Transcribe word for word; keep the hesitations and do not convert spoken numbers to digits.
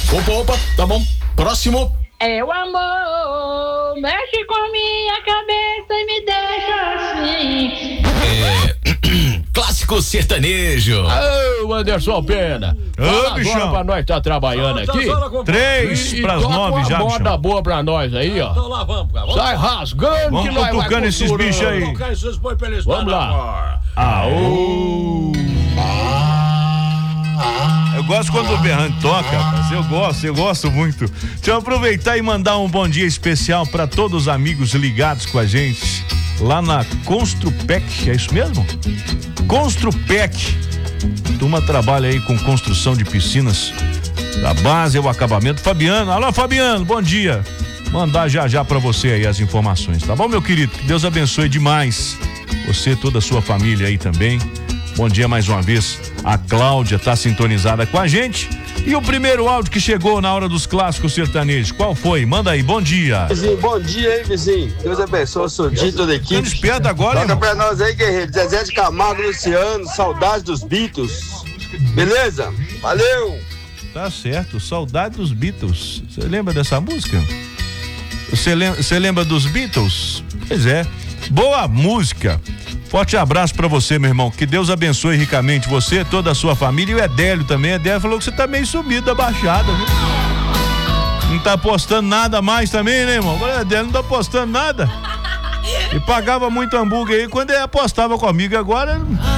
Opa, opa, tá bom. Próximo. É o amor, mexe com minha cabeça e me deixa assim. É. Clássico sertanejo. Ô, Anderson Pena. Ô, bichão. Pra nós tá trabalhando aqui. Três E, pras e toca nove uma já, moda bichão. boa pra nós aí, ó. Então lá vamos, cara. Sai rasgando Vamos que nós vai cutucando esses costurando. bichos aí. Tocar esses boi pra eles Vamos dar lá. amor. Aô! Eu gosto quando o Berrante toca, rapaz. Eu gosto, eu gosto muito. Deixa eu aproveitar e mandar um bom dia especial para todos os amigos ligados com a gente lá na Construpec, é isso mesmo? Construpec. Turma trabalha aí com construção de piscinas da base ao acabamento. Fabiano, alô Fabiano, bom dia. Mandar já já pra você aí as informações, tá bom, meu querido? Que Deus abençoe demais você, toda a sua família aí também. Bom dia mais uma vez. A Cláudia tá sintonizada com a gente. E o primeiro áudio que chegou na hora dos clássicos sertanejos, qual foi? Manda aí, bom dia. Vizinho, bom dia, hein, vizinho? Deus abençoe o seu dia e toda a equipe. Ficando esperto agora, Toca irmão. pra nós aí, guerreiro. Zezé de Camargo, Luciano, saudade dos Beatles. Beleza? Valeu! Tá certo, saudade dos Beatles. Você lembra dessa música? Você lembra, você lembra dos Beatles? Pois é. Boa música. Forte abraço pra você, meu irmão. Que Deus abençoe ricamente você, toda a sua família e o Edélio também. Edélio falou que você tá meio sumido da baixada, viu? Não tá postando nada mais também, né, irmão? O Edélio não tá postando nada. E pagava muito hambúrguer aí quando ele apostava comigo. Agora